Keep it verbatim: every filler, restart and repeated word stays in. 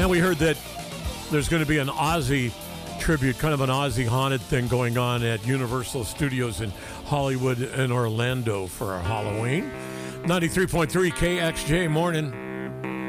Now we heard that there's going to be an Ozzy tribute, kind of an Ozzy haunted thing going on at Universal Studios in Hollywood and Orlando for our Halloween. ninety-three point three K X J morning.